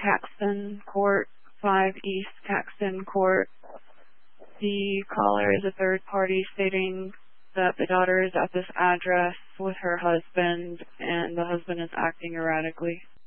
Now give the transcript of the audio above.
Caxton Court, 5 East Caxton Court. The caller is a third party stating that the daughter is at this address with her husband and the husband is acting erratically.